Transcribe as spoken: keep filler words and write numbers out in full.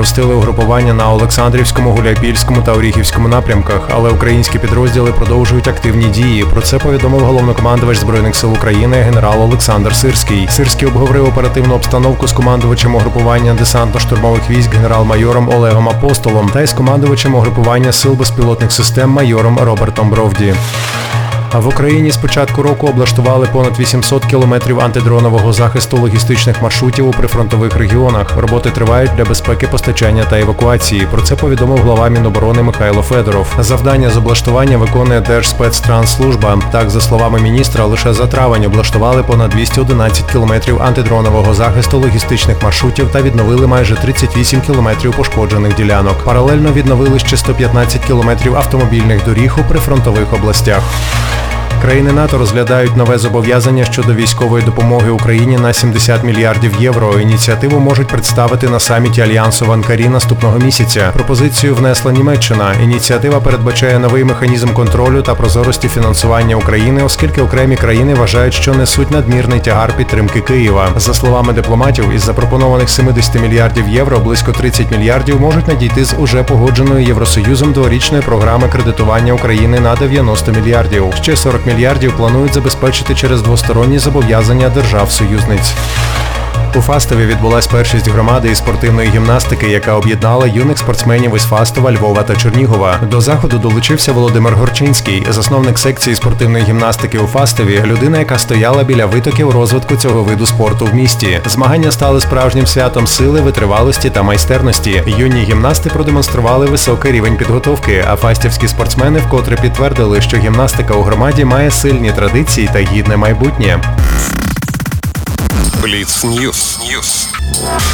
запустили угрупування на Олександрівському, Гуляйпільському та Оріхівському напрямках, але українські підрозділи продовжують активні дії. Про це повідомив головнокомандувач Збройних сил України генерал Олександр Сирський. Сирський обговорив оперативну обстановку з командувачем угрупування десантно-штурмових військ генерал-майором Олегом Апостолом та із командувачем угрупування сил безпілотних систем майором Робертом Бровді. А в Україні з початку року облаштували понад вісімсот кілометрів антидронового захисту логістичних маршрутів у прифронтових регіонах. Роботи тривають для безпеки постачання та евакуації. Про це повідомив глава Міноборони Михайло Федоров. Завдання з облаштування виконує Держспецтрансслужба. Так, за словами міністра, лише за травень облаштували понад двісті одинадцять кілометрів антидронового захисту логістичних маршрутів та відновили майже тридцять вісім кілометрів пошкоджених ділянок. Паралельно відновили ще сто п'ятнадцять кілометрів автомобільних доріг у прифронтових областях. Країни НАТО розглядають нове зобов'язання щодо військової допомоги Україні на сімдесят мільярдів євро. Ініціативу можуть представити на саміті Альянсу в Анкарі наступного місяця. Пропозицію внесла Німеччина. Ініціатива передбачає новий механізм контролю та прозорості фінансування України, оскільки окремі країни вважають, що несуть надмірний тягар підтримки Києва. За словами дипломатів, із запропонованих сімдесят мільярдів євро близько тридцять мільярдів можуть надійти з уже погодженої Євросоюзом дворічної програми кредитування України на дев'яносто мільярдів. Ще сорок мільярдів планують забезпечити через двосторонні зобов'язання держав-союзниць. У Фастові відбулась першість громади із спортивної гімнастики, яка об'єднала юних спортсменів із Фастова, Львова та Чернігова. До заходу долучився Володимир Горчинський, засновник секції спортивної гімнастики у Фастові, людина, яка стояла біля витоків розвитку цього виду спорту в місті. Змагання стали справжнім святом сили, витривалості та майстерності. Юні гімнасти продемонстрували високий рівень підготовки, а фастівські спортсмени вкотре підтвердили, що гімнастика у громаді має сильні традиції та гідне майбутнє. Бліц Ньюс.